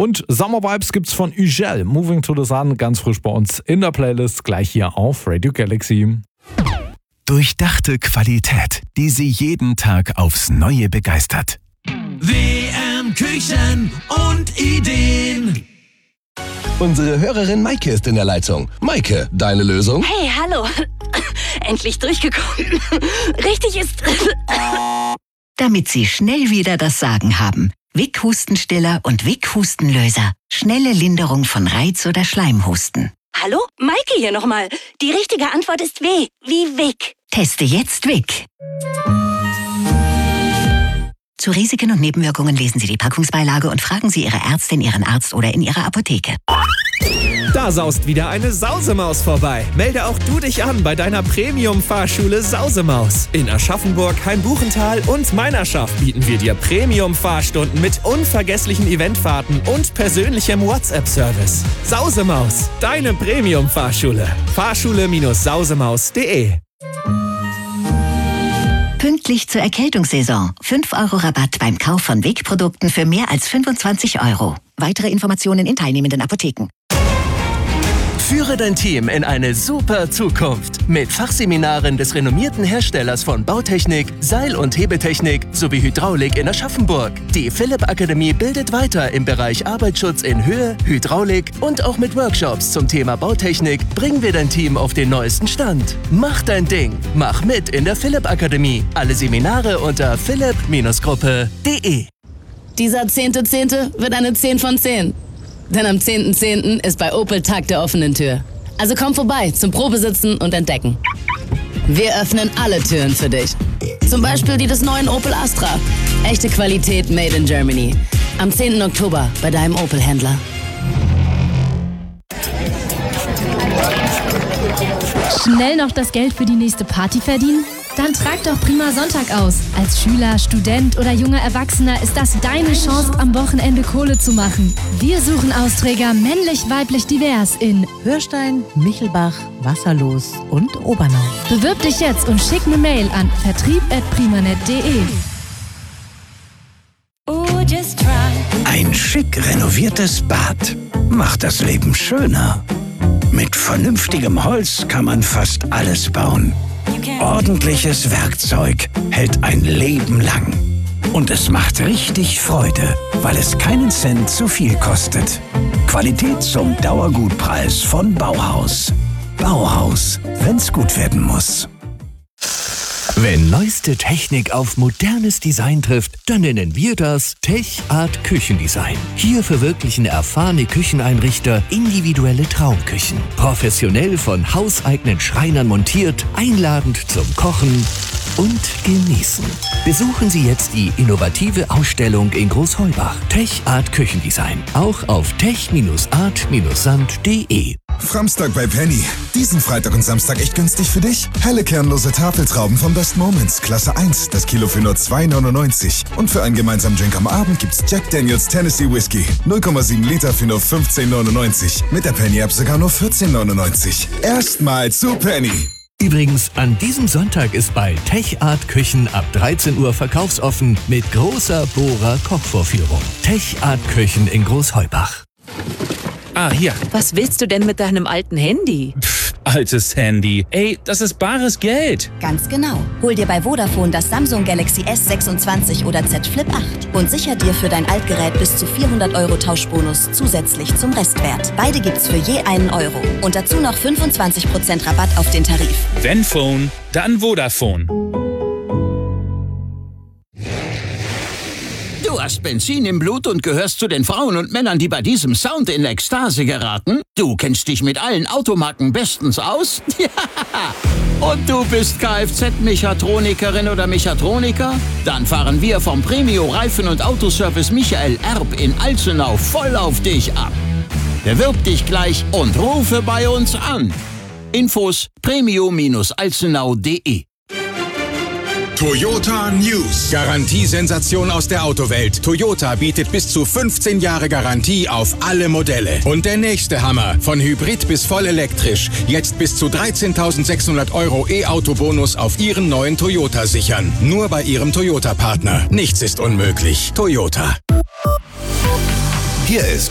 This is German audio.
Und Summer Vibes gibt's von Ugel. Moving to the Sun, ganz frisch bei uns in der Playlist, gleich hier auf Radio Galaxy. Durchdachte Qualität, die Sie jeden Tag aufs Neue begeistert. WM Küchen und Ideen. Unsere Hörerin Maike ist in der Leitung. Maike, deine Lösung? Hey, hallo. Endlich durchgekommen. Richtig ist... Damit Sie schnell wieder das Sagen haben. Vic Hustenstiller und Vic Hustenlöser. Schnelle Linderung von Reiz- oder Schleimhusten. Hallo? Maike hier nochmal. Die richtige Antwort ist W, wie Vic. Teste jetzt Vic. Zu Risiken und Nebenwirkungen lesen Sie die Packungsbeilage und fragen Sie Ihre Ärztin, Ihren Arzt oder in Ihrer Apotheke. Da saust wieder eine Sausemaus vorbei. Melde auch du dich an bei deiner Premium-Fahrschule Sausemaus. In Aschaffenburg, Hainbuchental und Meinerschaft bieten wir dir Premium-Fahrstunden mit unvergesslichen Eventfahrten und persönlichem WhatsApp-Service. Sausemaus, deine Premium-Fahrschule. Fahrschule-sausemaus.de. Pünktlich zur Erkältungssaison. 5 € Rabatt beim Kauf von Vic-Produkten für mehr als 25 €. Weitere Informationen in teilnehmenden Apotheken. Führe dein Team in eine super Zukunft mit Fachseminaren des renommierten Herstellers von Bautechnik, Seil- und Hebetechnik sowie Hydraulik in Aschaffenburg. Die Philipp Akademie bildet weiter im Bereich Arbeitsschutz in Höhe, Hydraulik und auch mit Workshops zum Thema Bautechnik bringen wir dein Team auf den neuesten Stand. Mach dein Ding, mach mit in der Philipp Akademie. Alle Seminare unter philipp-gruppe.de. Dieser 10.10. wird eine 10 von 10. Denn am 10.10. ist bei Opel Tag der offenen Tür. Also komm vorbei zum Probesitzen und Entdecken. Wir öffnen alle Türen für dich. Zum Beispiel die des neuen Opel Astra. Echte Qualität made in Germany. Am 10. Oktober bei deinem Opel-Händler. Schnell noch das Geld für die nächste Party verdienen? Dann trag doch Prima Sonntag aus. Als Schüler, Student oder junger Erwachsener ist das deine Chance, am Wochenende Kohle zu machen. Wir suchen Austräger männlich, weiblich, divers in Hörstein, Michelbach, Wasserlos und Obernau. Bewirb dich jetzt und schick eine Mail an vertrieb@primanet.de. Ein schick renoviertes Bad macht das Leben schöner. Mit vernünftigem Holz kann man fast alles bauen. Ordentliches Werkzeug hält ein Leben lang. Und es macht richtig Freude, weil es keinen Cent zu viel kostet. Qualität zum Dauergutpreis von Bauhaus. Bauhaus, wenn's gut werden muss. Wenn neueste Technik auf modernes Design trifft, dann nennen wir das Tech Art Küchendesign. Hier verwirklichen erfahrene Kücheneinrichter individuelle Traumküchen. Professionell von hauseigenen Schreinern montiert, einladend zum Kochen und Genießen. Besuchen Sie jetzt die innovative Ausstellung in Großheubach. Tech Art Küchendesign. Auch auf tech-art-sand.de. Framstag bei Penny. Diesen Freitag und Samstag echt günstig für dich. Helle kernlose Tafeltrauben von Best Moments, Klasse 1, das Kilo für nur 2,99. Und für einen gemeinsamen Drink am Abend gibt's Jack Daniels Tennessee Whiskey. 0,7 Liter für nur 15,99. Mit der Penny-App sogar nur 14,99. Erstmal zu Penny. Übrigens, an diesem Sonntag ist bei Tech Art Küchen ab 13 Uhr verkaufsoffen mit großer Bohrer-Kochvorführung. Tech Art Küchen in Großheubach. Ah, hier. Was willst du denn mit deinem alten Handy? Altes Handy. Ey, das ist bares Geld. Ganz genau. Hol dir bei Vodafone das Samsung Galaxy S26 oder Z Flip 8 und sicher dir für dein Altgerät bis zu 400 € Tauschbonus zusätzlich zum Restwert. Beide gibt's für je einen Euro. Und dazu noch 25% Rabatt auf den Tarif. Wenn Phone, dann Vodafone. Du hast Benzin im Blut und gehörst zu den Frauen und Männern, die bei diesem Sound in Ekstase geraten? Du kennst dich mit allen Automarken bestens aus? Ja! Und du bist Kfz-Mechatronikerin oder Mechatroniker? Dann fahren wir vom Premio Reifen- und Autoservice Michael Erb in Alzenau voll auf dich ab. Bewirb dich gleich und rufe bei uns an. Infos premio-alzenau.de. Toyota News. Garantiesensation aus der Autowelt. Toyota bietet bis zu 15 Jahre Garantie auf alle Modelle. Und der nächste Hammer. Von Hybrid bis voll elektrisch. Jetzt bis zu 13.600 € E-Auto-Bonus auf Ihren neuen Toyota sichern. Nur bei Ihrem Toyota-Partner. Nichts ist unmöglich. Toyota. Hier ist